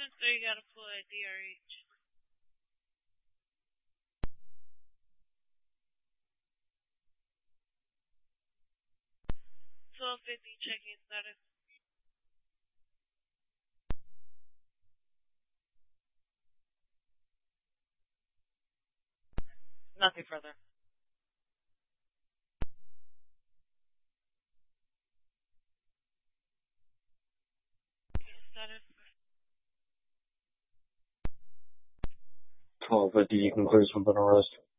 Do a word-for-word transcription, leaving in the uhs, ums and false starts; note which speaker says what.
Speaker 1: So you gotta put D R H. twelve fifty checking status.
Speaker 2: Nothing further.
Speaker 1: Status.
Speaker 3: twelve fifty, you can clear something arrest.